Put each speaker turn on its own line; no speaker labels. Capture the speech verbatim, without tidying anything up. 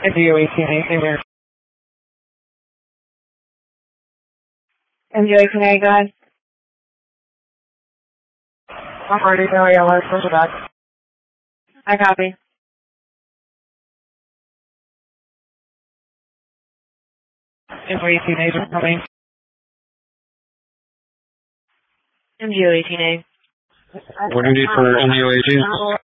M D O eighteen A, stay there. M D O eighteen A, go ahead. I'm ready, no, yeah, let's push it back. I copy. M D O eighteen A, just coming. M D O eighteen A.
What do you need for M D O eighteen?